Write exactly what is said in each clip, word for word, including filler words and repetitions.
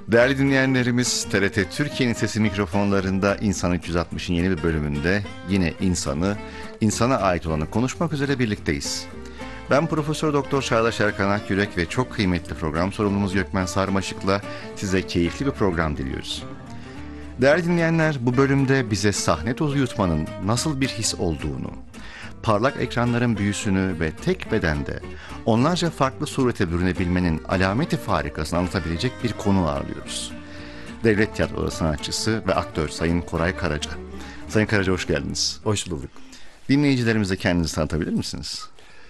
Değerli dinleyenlerimiz, T R T Türkiye'nin sesi mikrofonlarında İnsan üç yüz altmışın yeni bir bölümünde yine insanı, insana ait olanı konuşmak üzere birlikteyiz. Ben Profesör Doktor Çağdaş Erkan Akyürek ve çok kıymetli program sorumlumuz Gökmen Sarmaşık'la size keyifli bir program diliyoruz. Değerli dinleyenler, bu bölümde bize sahne tozu yutmanın nasıl bir his olduğunu, parlak ekranların büyüsünü ve tek bedende onlarca farklı surete bürünebilmenin alameti farikasını anlatabilecek bir konu ağırlıyoruz. Devlet Tiyatroları sanatçısı ve aktör Sayın Koray Karaca. Sayın Karaca, hoş geldiniz. Hoş bulduk. Dinleyicilerimize kendinizi tanıtabilir misiniz?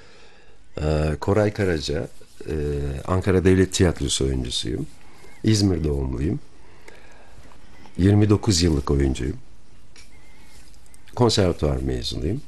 Ee, Koray Karaca, e, Ankara Devlet Tiyatrosu oyuncusuyum. İzmir doğumluyum. yirmi dokuz yıllık oyuncuyum. Konservatuvar mezunuyum.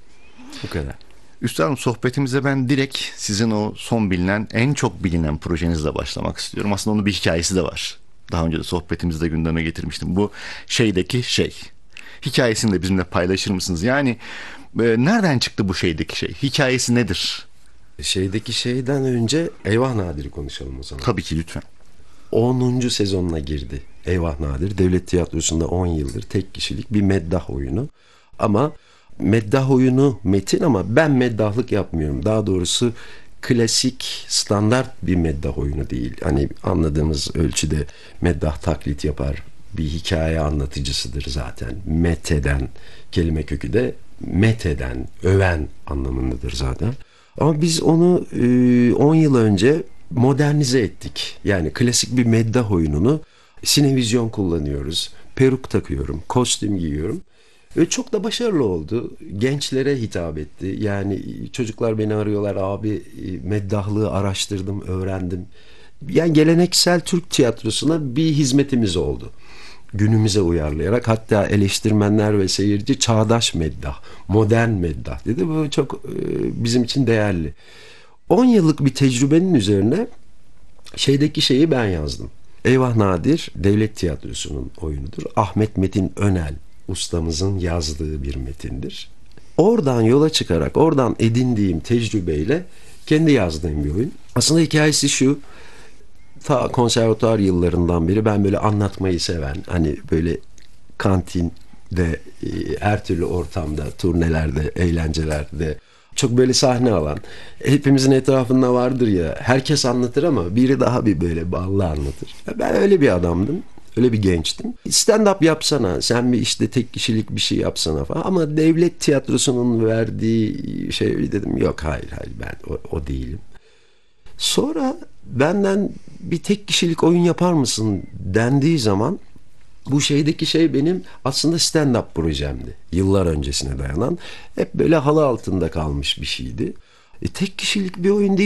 Bu kadar. Üstadım, sohbetimize ben direkt sizin o son bilinen, en çok bilinen projenizle başlamak istiyorum. Aslında onun bir hikayesi de var. Daha önce de sohbetimizde gündeme getirmiştim. Bu şeydeki şey. Hikayesini de bizimle paylaşır mısınız? Yani e, nereden çıktı bu şeydeki şey? Hikayesi nedir? Şeydeki şeyden önce Eyvah Nadir'i konuşalım o zaman. Tabii ki, lütfen. onuncu sezonuna girdi Eyvah Nadir. Devlet Tiyatrosu'nda on yıldır tek kişilik bir meddah oyunu. Ama meddah oyunu metin, ama ben meddahlık yapmıyorum. Daha doğrusu klasik, standart bir meddah oyunu değil. Hani anladığımız ölçüde meddah taklit yapar, bir hikaye anlatıcısıdır zaten. Metheden, kelime kökü de metheden, öven anlamındadır zaten. Ama biz onu on yıl önce modernize ettik. Yani klasik bir meddah oyununu sinevizyon kullanıyoruz. Peruk takıyorum, kostüm giyiyorum. Ve çok da başarılı oldu. Gençlere hitap etti. Yani çocuklar beni arıyorlar, abi meddahlığı araştırdım, öğrendim. Yani geleneksel Türk tiyatrosuna bir hizmetimiz oldu. Günümüze uyarlayarak, hatta eleştirmenler ve seyirci çağdaş meddah, modern meddah dedi. Bu çok bizim için değerli. on yıllık bir tecrübenin üzerine şeydeki şeyi ben yazdım. Eyvah Nadir Devlet Tiyatrosu'nun oyunudur. Ahmet Metin Önel ustamızın yazdığı bir metindir. Oradan yola çıkarak, oradan edindiğim tecrübeyle kendi yazdığım bir oyun. Aslında hikayesi şu: ta konservatuar yıllarından beri ben böyle anlatmayı seven, hani böyle kantinde, her türlü ortamda, turnelerde, eğlencelerde çok böyle sahne alan, hepimizin etrafında vardır ya, herkes anlatır ama biri daha bir böyle ballı anlatır. Ben öyle bir adamdım. Öyle bir gençtim. Stand-up yapsana, sen bir işte tek kişilik bir şey yapsana falan. Ama devlet tiyatrosunun verdiği şey, dedim yok, hayır hayır ben o, o değilim. Sonra benden bir tek kişilik oyun yapar mısın dendiği zaman, bu şeydeki şey benim aslında stand-up projemdi. Yıllar öncesine dayanan, hep böyle halı altında kalmış bir şeydi. E, tek kişilik bir oyun değil.